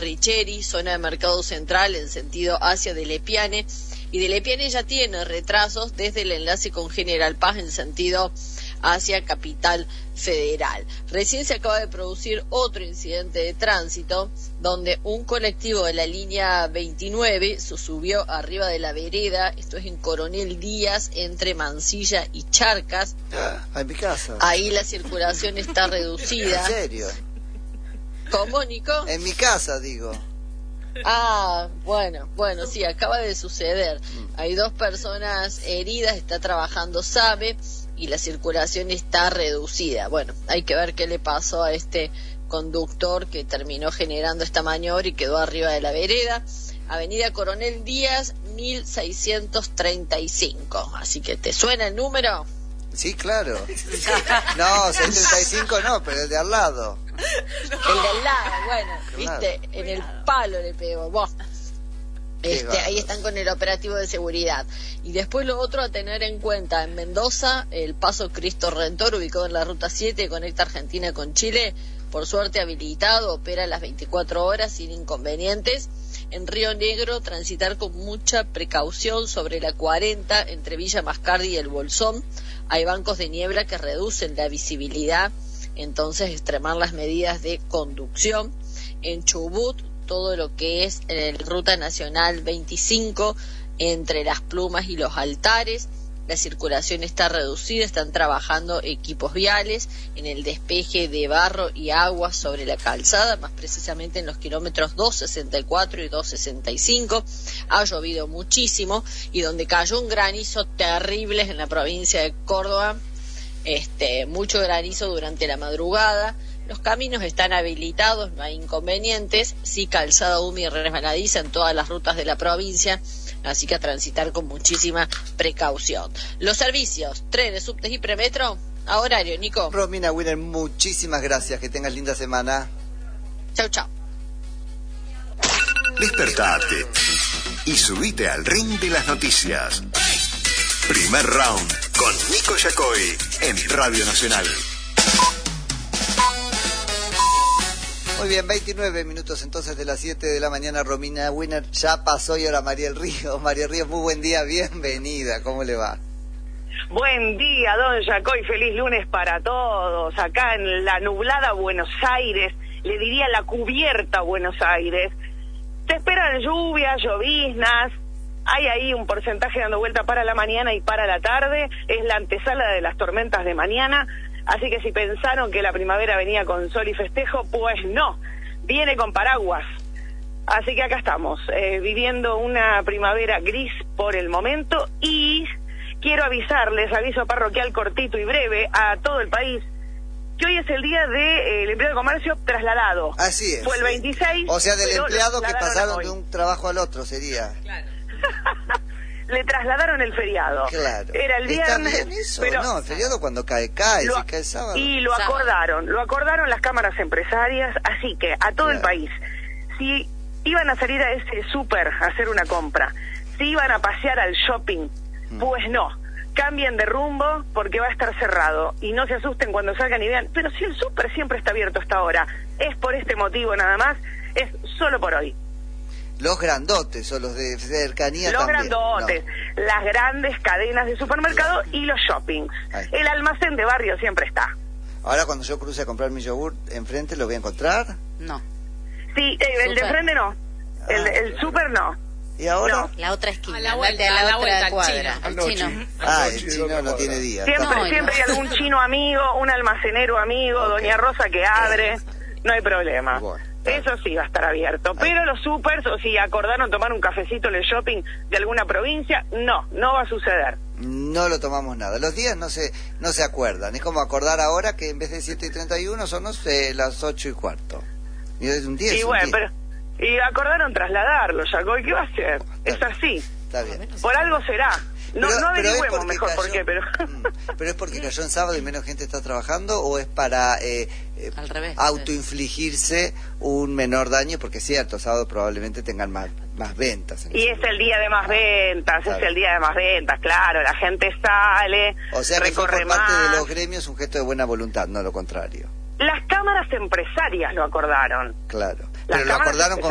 Richeri, zona de Mercado Central en sentido hacia de Lepiane, y de Lepiane ya tiene retrasos desde el enlace con General Paz en sentido hacia Capital Federal. Recién se acaba de producir otro incidente de tránsito donde un colectivo de la línea 29 se subió arriba de la vereda, esto es en Coronel Díaz, entre Mansilla y Charcas. En mi casa. Ahí la circulación está reducida. ¿En serio? ¿Cómo, Nico? En mi casa, digo. Ah, bueno, sí, acaba de suceder. Hay 2 personas heridas, está trabajando SAME y la circulación está reducida. Bueno, hay que ver qué le pasó a este conductor que terminó generando esta maniobra y quedó arriba de la vereda. Avenida Coronel Díaz, 1635. Así que, ¿te suena el número? Sí, claro. No, 635 no, pero el de al lado. El de al lado, bueno, viste, en el palo le pegó. Vos. Ahí están con el operativo de seguridad. Y después lo otro a tener en cuenta, en Mendoza, el paso Cristo Redentor, ubicado en la ruta 7, conecta Argentina con Chile, por suerte habilitado, opera las 24 horas sin inconvenientes. En Río Negro, transitar con mucha precaución sobre la 40 entre Villa Mascardi y el Bolsón. Hay bancos de niebla que reducen la visibilidad, entonces extremar las medidas de conducción. En Chubut, todo lo que es en la Ruta Nacional 25, entre Las Plumas y Los Altares, la circulación está reducida, están trabajando equipos viales en el despeje de barro y agua sobre la calzada, más precisamente en los kilómetros 264 y 265. Ha llovido muchísimo y donde cayó un granizo terrible en la provincia de Córdoba, mucho granizo durante la madrugada. Los caminos están habilitados, no hay inconvenientes, sí calzada húmeda y resbaladiza en todas las rutas de la provincia, así que a transitar con muchísima precaución. Los servicios, trenes, subtes y premetro, a horario, Nico. Romina Winner, muchísimas gracias, que tengas linda semana. Chau, chau. Despertate y subite al ring de las noticias. Primer round con Nico Yacoy en Radio Nacional. Muy bien, 29 minutos entonces de las 7 de la mañana. Romina Winner ya pasó y ahora Mariel Ríos. Mariel Ríos, muy buen día, bienvenida, ¿cómo le va? Buen día, don Yacoy, feliz lunes para todos. Acá en la nublada Buenos Aires, le diría la cubierta Buenos Aires. Se esperan lluvias, lloviznas, hay ahí un porcentaje dando vuelta para la mañana y para la tarde, es la antesala de las tormentas de mañana. Así que si pensaron que la primavera venía con sol y festejo, pues no, viene con paraguas. Así que acá estamos, viviendo una primavera gris por el momento, y quiero avisarles, aviso parroquial cortito y breve a todo el país, que hoy es el día del empleado de comercio trasladado. Así es. Fue el 26. O sea, del empleado que pasaron de un trabajo al otro, sería. Claro. Le trasladaron el feriado. Claro. Era el viernes. ¿Está bien eso? Pero no, el feriado cuando cae, si cae sábado. Y lo acordaron las cámaras empresarias, así que a todo el país, si iban a salir a ese súper a hacer una compra, si iban a pasear al shopping, pues no, cambien de rumbo porque va a estar cerrado, y no se asusten cuando salgan y vean, pero si el súper siempre está abierto hasta ahora, es por este motivo nada más, es solo por hoy. Los grandotes o los de cercanía los también. Los grandotes, no. Las grandes cadenas de supermercado y los shoppings. El almacén de barrio siempre está. Ahora cuando yo cruce a comprar mi yogur, ¿enfrente lo voy a encontrar? No. Sí, el de frente no. El súper no. ¿Y ahora? No. La otra esquina, a la otra cuadra. El chino. El chino no tiene día. Siempre hay algún chino amigo, un almacenero amigo, Doña Rosa que abre, no hay problema. Bueno. Eso sí va a estar abierto, pero los supers, o si acordaron tomar un cafecito en el shopping de alguna provincia, no va a suceder. No lo tomamos nada. Los días no se acuerdan. Es como acordar ahora que en vez de 7:31 son, no sé, las 8:15. Y es un día. Y bueno, y acordaron trasladarlo, Yacoy, ¿qué va a hacer? Es así. Está bien. Por algo será. No averigüemos mejor cayó, por qué, pero... ¿Pero es porque cayó en sábado y menos gente está trabajando, o es para al revés, autoinfligirse un menor daño? Porque es cierto, sábado probablemente tengan más ventas. Y es el día de más ventas, claro. Es el día de más ventas, claro, la gente sale, o sea que fue por parte de los gremios un gesto de buena voluntad, no lo contrario. Las cámaras empresarias lo acordaron. Claro, pero lo acordaron con